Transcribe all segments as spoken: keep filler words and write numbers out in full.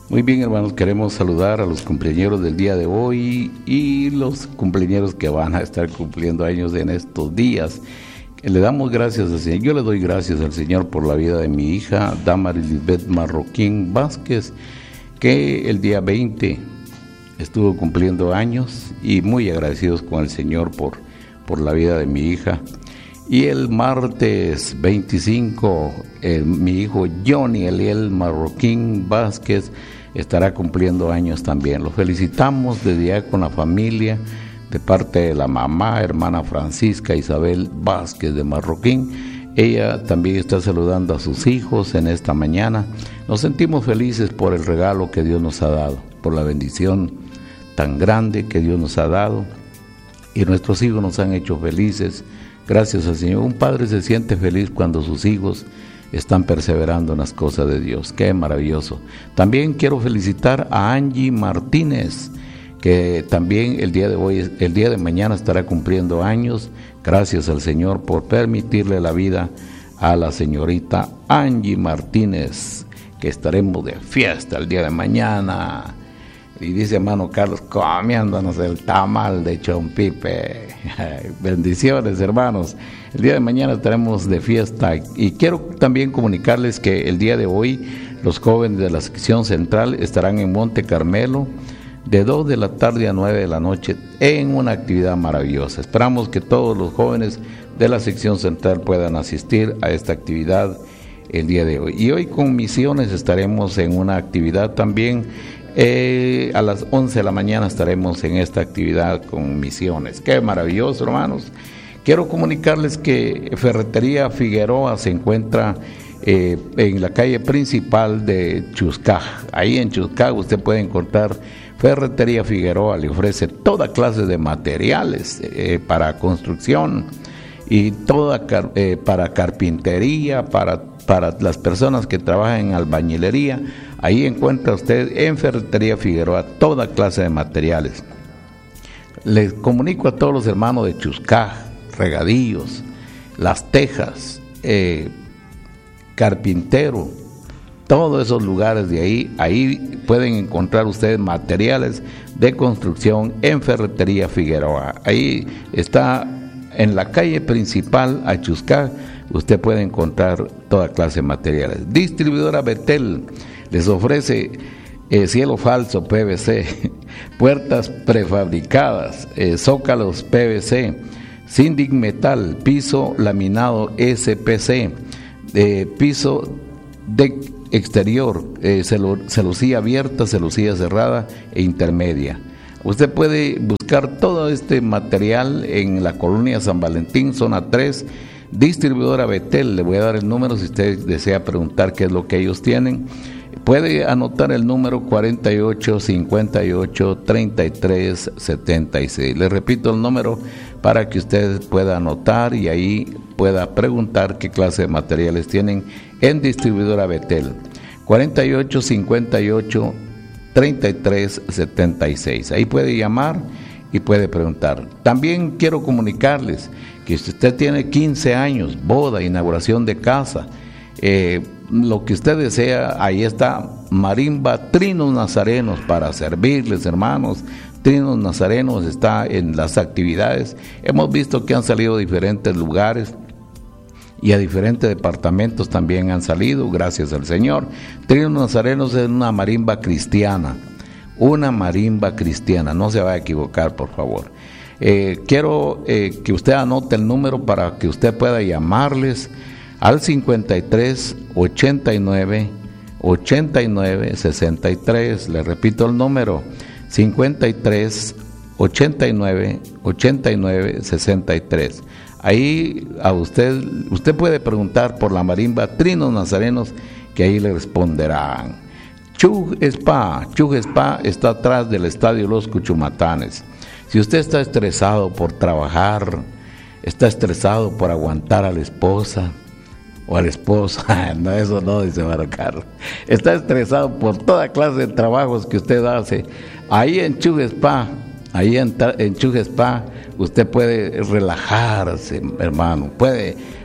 Muy bien, hermanos, queremos saludar a los cumpleañeros del día de hoy y los cumpleañeros que van a estar cumpliendo años en estos días. Le damos gracias al Señor. Yo le doy gracias al Señor por la vida de mi hija, Damaris Lisbeth Marroquín Vázquez, que el día veinte estuvo cumpliendo años, y muy agradecidos con el Señor por, por la vida de mi hija. Y el martes veinticinco, eh, mi hijo Johnny Eliel Marroquín Vázquez estará cumpliendo años también. Lo felicitamos desde ya con la familia, de parte de la mamá, hermana Francisca Isabel Vázquez de Marroquín. Ella también está saludando a sus hijos en esta mañana. Nos sentimos felices por el regalo que Dios nos ha dado, por la bendición tan grande que Dios nos ha dado, y nuestros hijos nos han hecho felices. Gracias al Señor. Un padre se siente feliz cuando sus hijos están perseverando en las cosas de Dios. Qué maravilloso. También quiero felicitar a Angie Martínez, que también el día de hoy, el día de mañana estará cumpliendo años. Gracias al Señor por permitirle la vida a la señorita Angie Martínez, que estaremos de fiesta el día de mañana. Y dice hermano Carlos, comiéndonos el tamal de Chompipe. Bendiciones, hermanos. El día de mañana estaremos de fiesta. Y quiero también comunicarles que el día de hoy los jóvenes de la sección central estarán en Monte Carmelo de dos de la tarde a nueve de la noche en una actividad maravillosa. Esperamos que todos los jóvenes de la sección central puedan asistir a esta actividad el día de hoy. Y hoy con Misiones estaremos en una actividad también. Eh, a las once de la mañana estaremos en esta actividad con Misiones. Qué maravilloso, hermanos. Quiero comunicarles que Ferretería Figueroa se encuentra eh, en la calle principal de Chuscaj. Ahí en Chuscaj usted puede encontrar Ferretería Figueroa. Le ofrece toda clase de materiales eh, para construcción y toda car- eh, para carpintería, para, para las personas que trabajan en albañilería. Ahí encuentra usted en Ferretería Figueroa toda clase de materiales. Les comunico a todos los hermanos de Chuscaj, Regadillos, Las Tejas, eh, Carpintero, todos esos lugares de ahí, ahí pueden encontrar ustedes materiales de construcción en Ferretería Figueroa. Ahí está en la calle principal a Chuscaj, usted puede encontrar toda clase de materiales. Distribuidora Betel les ofrece eh, cielo falso P V C, puertas prefabricadas, eh, zócalos P V C, Sindic Metal, piso laminado S P C, eh, piso de exterior, eh, celo, celosía abierta, celosía cerrada e intermedia. Usted puede buscar todo este material en la colonia San Valentín, zona tres, Distribuidora Betel. Le voy a dar el número si usted desea preguntar qué es lo que ellos tienen. Puede anotar el número cuarenta y ocho, cincuenta y ocho, treinta y tres, setenta y seis. Le repito el número para que usted pueda anotar y ahí pueda preguntar qué clase de materiales tienen en Distribuidora Betel. cuarenta y ocho, cincuenta y ocho, treinta y tres, setenta y seis. Ahí puede llamar y puede preguntar. También quiero comunicarles que si usted tiene quince años, boda, inauguración de casa, eh, lo que usted desea, ahí está Marimba Trinos Nazarenos para servirles, hermanos. Trinos Nazarenos está en las actividades. Hemos visto que han salido a diferentes lugares y a diferentes departamentos también han salido, gracias al Señor. Trinos Nazarenos es una marimba cristiana, una marimba cristiana, no se va a equivocar, por favor. Eh, quiero eh, que usted anote el número para que usted pueda llamarles al cincuenta y tres, ochenta y nueve, ochenta y nueve, sesenta y tres. Le repito el número, cincuenta y tres, ochenta y nueve, ochenta y nueve, sesenta y tres. Ahí a usted, usted puede preguntar por la marimba Trinos Nazarenos, que ahí le responderán. Chug Spa, Chug Spa está atrás del Estadio Los Cuchumatanes. Si usted está estresado por trabajar, está estresado por aguantar a la esposa o al esposo, no, eso no, dice Maro Carlos, está estresado por toda clase de trabajos que usted hace, ahí en Chug Spa, ahí en, en Chug Spa, usted puede relajarse, hermano, puede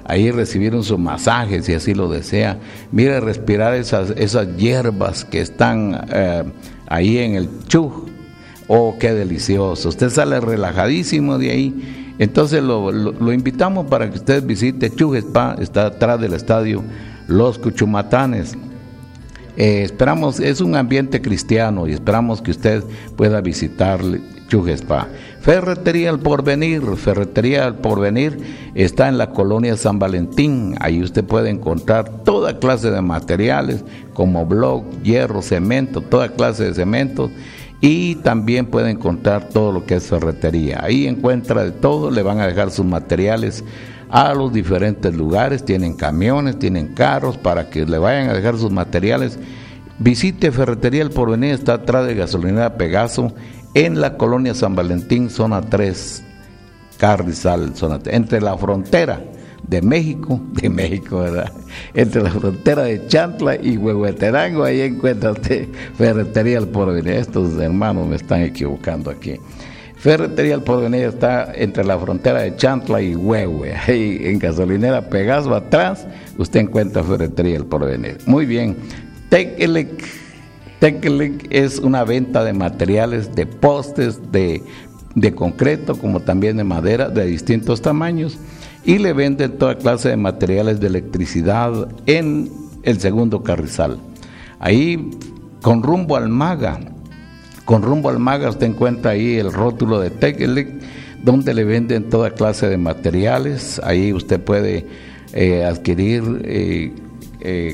ahí recibir sus masajes si así lo desea. Mire, respirar esas, esas hierbas que están eh, ahí en el Chuj. Oh, qué delicioso. Usted sale relajadísimo de ahí. Entonces lo, lo, lo invitamos para que usted visite Chuj Spa, está atrás del estadio Los Cuchumatanes. Eh, esperamos, es un ambiente cristiano y esperamos que usted pueda visitar Chuj Spa. Ferretería El Porvenir, Ferretería El Porvenir está en la colonia San Valentín. Ahí usted puede encontrar toda clase de materiales como bloc, hierro, cemento, toda clase de cementos. Y también puede encontrar todo lo que es ferretería. Ahí encuentra de todo, le van a dejar sus materiales a los diferentes lugares. Tienen camiones, tienen carros para que le vayan a dejar sus materiales. Visite Ferretería El Porvenir, está atrás de Gasolinera Pegaso, en la colonia San Valentín, zona tres, Carrizal, zona tres, entre la frontera de México, de México, ¿verdad? Entre la frontera de Chantla y Huehuetenango, ahí encuentra usted Ferretería El Porvenir. Estos hermanos me están equivocando aquí. Ferretería El Porvenir está entre la frontera de Chantla y Huehue, ahí en Gasolinera Pegaso atrás, usted encuentra Ferretería El Porvenir. Muy bien. Tekelec, Tekelec es una venta de materiales, de postes, de, de concreto, como también de madera, de distintos tamaños, y le venden toda clase de materiales de electricidad en el segundo Carrizal. Ahí, con rumbo al Maga, con rumbo al Maga usted encuentra ahí el rótulo de Tekelec, donde le venden toda clase de materiales. Ahí usted puede eh, adquirir eh, eh,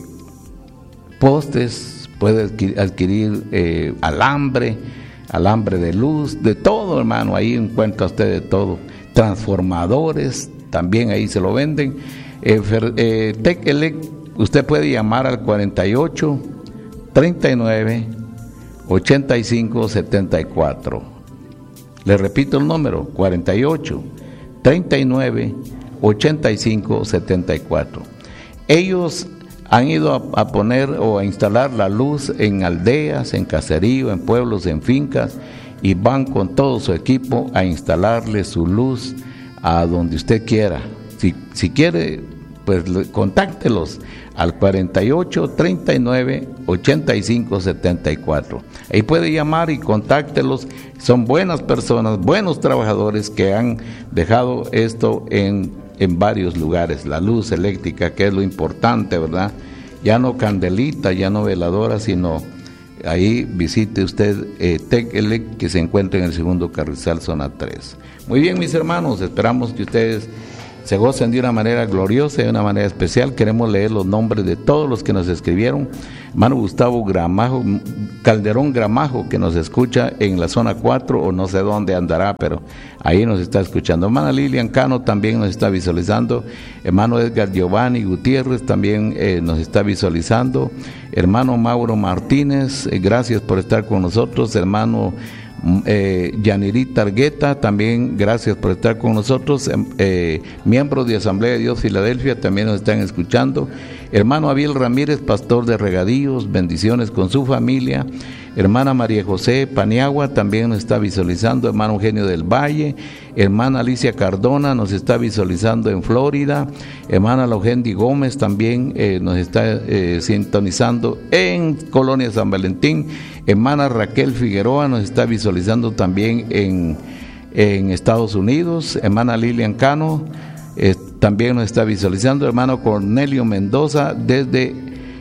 postes, puede adquirir, adquirir eh, alambre, alambre de luz, de todo, hermano. Ahí encuentra usted de todo. Transformadores, también ahí se lo venden. Eh, eh, Tekelec, usted puede llamar al cuarenta y ocho, treinta y nueve, ochenta y cinco, setenta y cuatro. Le repito el número, cuarenta y ocho, treinta y nueve, ochenta y cinco, setenta y cuatro. Ellos han ido a, a poner o a instalar la luz en aldeas, en caserío, en pueblos, en fincas, y van con todo su equipo a instalarle su luz a donde usted quiera. Si, si quiere, pues contáctelos al cuarenta y ocho, treinta y nueve, ochenta y cinco, setenta y cuatro. Ahí puede llamar y contáctelos. Son buenas personas, buenos trabajadores que han dejado esto en, en varios lugares. La luz eléctrica, que es lo importante, ¿verdad? Ya no candelita, ya no veladora, sino ahí visite usted eh, Tekelec, que se encuentra en el segundo Carrizal, zona tres. Muy bien, mis hermanos, esperamos que ustedes se gocen de una manera gloriosa y de una manera especial. Queremos leer los nombres de todos los que nos escribieron. Hermano Gustavo Gramajo, Calderón Gramajo, que nos escucha en la zona cuatro, o no sé dónde andará, pero ahí nos está escuchando. Hermana Lilian Cano también nos está visualizando. Hermano Edgar Giovanni Gutiérrez también eh, nos está visualizando. Hermano Mauro Martínez, eh, gracias por estar con nosotros. Hermano Eh, Yanirita Argueta, también gracias por estar con nosotros. Eh, miembros de Asamblea de Dios Filadelfia también nos están escuchando. Hermano Abiel Ramírez, pastor de Regadíos, bendiciones con su familia. Hermana María José Paniagua también nos está visualizando. Hermano Eugenio del Valle. Hermana Alicia Cardona nos está visualizando en Florida. Hermana Laugendi Gómez también eh, nos está eh, sintonizando en Colonia San Valentín. Hermana Raquel Figueroa nos está visualizando también en, en Estados Unidos. Hermana Lilian Cano eh, también nos está visualizando. Hermano Cornelio Mendoza desde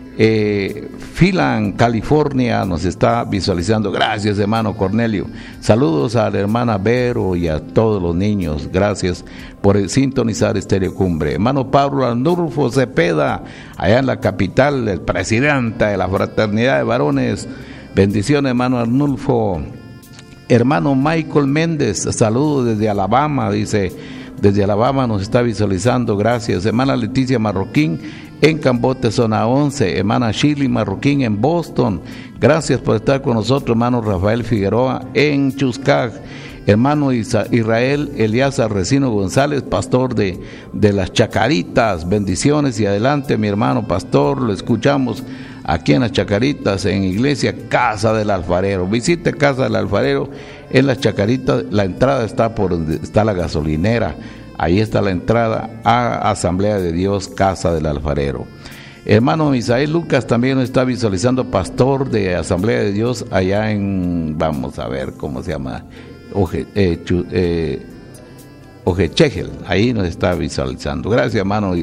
eh, Phelan, California, nos está visualizando. Gracias, hermano Cornelio. Saludos a la hermana Vero y a todos los niños. Gracias por sintonizar Estéreo Cumbre. Hermano Pablo Arnulfo Cepeda, allá en la capital, el presidente de la Fraternidad de Varones. Bendiciones, hermano Arnulfo. Hermano Michael Méndez, saludos desde Alabama, dice, desde Alabama nos está visualizando, gracias. Hermana Leticia Marroquín en Cambote, zona once. Hermana Shirley Marroquín en Boston, gracias por estar con nosotros. Hermano Rafael Figueroa en Chuscag. Hermano Israel Elías Recino González, pastor de, de las Chacaritas, bendiciones y adelante, mi hermano pastor, lo escuchamos aquí en las Chacaritas, en Iglesia Casa del Alfarero. Visite Casa del Alfarero en las Chacaritas, la entrada está por donde está la gasolinera. Ahí está la entrada a Asamblea de Dios, Casa del Alfarero. Hermano Misael Lucas también nos está visualizando, pastor de Asamblea de Dios allá en, vamos a ver cómo se llama, Oje, eh, chu, eh, Ojechegel, ahí nos está visualizando. Gracias, hermano.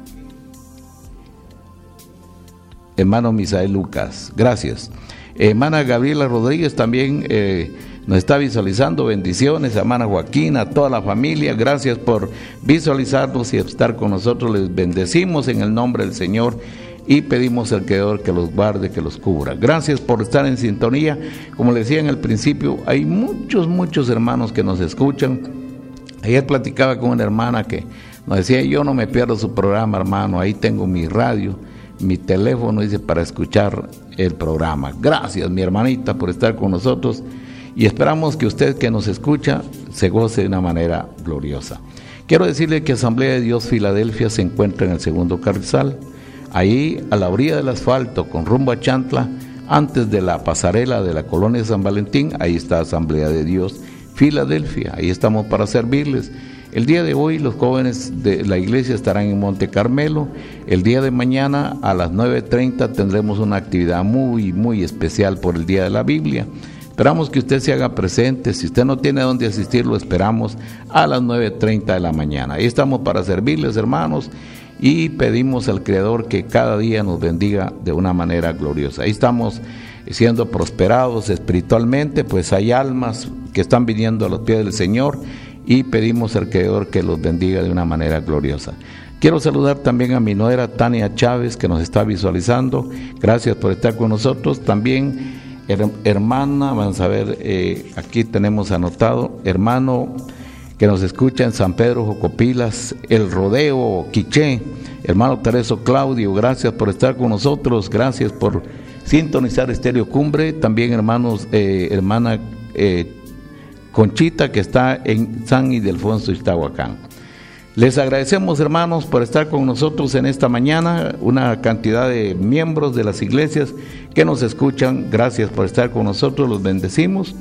Hermano Misael Lucas, gracias. Hermana Gabriela Rodríguez también eh, nos está visualizando. Bendiciones, hermana Joaquina, toda la familia, gracias por visualizarnos y estar con nosotros. Les bendecimos en el nombre del Señor y pedimos al Creador que los guarde, que los cubra. Gracias por estar en sintonía. Como les decía en el principio, hay muchos, muchos hermanos que nos escuchan. Ayer platicaba con una hermana que nos decía: yo no me pierdo su programa, hermano, ahí tengo mi radio, mi teléfono, dice, para escuchar el programa. Gracias, mi hermanita, por estar con nosotros, y esperamos que usted que nos escucha se goce de una manera gloriosa. Quiero decirle que Asamblea de Dios Filadelfia se encuentra en el segundo carrizal, ahí a la orilla del asfalto con rumbo a Chantla, antes de la pasarela de la colonia de San Valentín. Ahí está Asamblea de Dios Filadelfia, ahí estamos para servirles. El día de hoy los jóvenes de la iglesia estarán en Monte Carmelo. El día de mañana a las nueve treinta tendremos una actividad muy, muy especial por el Día de la Biblia. Esperamos que usted se haga presente. Si usted no tiene dónde asistir, lo esperamos a las nueve treinta de la mañana. Ahí estamos para servirles, hermanos, y pedimos al Creador que cada día nos bendiga de una manera gloriosa. Ahí estamos siendo prosperados espiritualmente, pues hay almas que están viniendo a los pies del Señor, y pedimos al Creador que los bendiga de una manera gloriosa. Quiero saludar también a mi nuera Tania Chávez, que nos está visualizando. Gracias por estar con nosotros. También her, hermana, vamos a ver, eh, aquí tenemos anotado, hermano que nos escucha en San Pedro Jocopilas, El Rodeo, Quiché, hermano Tereso Claudio, gracias por estar con nosotros, gracias por sintonizar Estéreo Cumbre. También hermanos, eh, hermana eh, Conchita, que está en San Ildefonso, Iztahuacán. Les agradecemos, hermanos, por estar con nosotros en esta mañana, una cantidad de miembros de las iglesias que nos escuchan. Gracias por estar con nosotros, los bendecimos.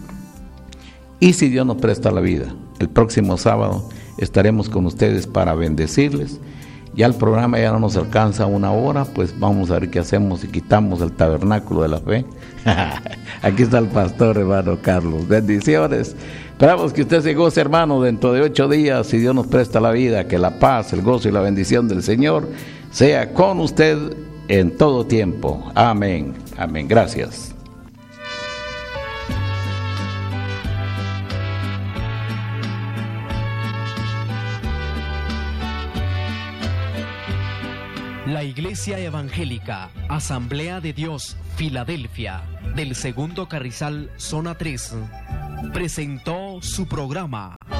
Y si Dios nos presta la vida, el próximo sábado estaremos con ustedes para bendecirles. Ya el programa ya no nos alcanza una hora, pues vamos a ver qué hacemos y quitamos el tabernáculo de la fe. Aquí está el pastor, hermano Carlos. Bendiciones. Esperamos que usted se goce, hermano, dentro de ocho días, si Dios nos presta la vida. Que la paz, el gozo y la bendición del Señor sea con usted en todo tiempo. Amén. Amén. Gracias. La Iglesia Evangélica Asamblea de Dios Filadelfia del segundo carrizal zona tres presentó su programa